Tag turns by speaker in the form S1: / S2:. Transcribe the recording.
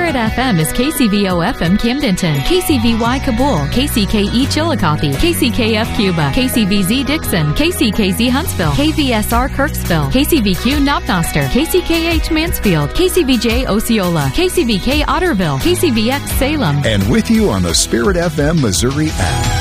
S1: Spirit FM is KCVO FM Camdenton, KCVY Kabul, KCKE Chillicothe, KCKF Cuba, KCVZ Dixon, KCKZ Huntsville, KVSR Kirksville, KCVQ Knopnoster, KCKH Mansfield, KCVJ Osceola, KCVK Otterville, KCVX Salem.
S2: And with you on the Spirit FM Missouri app.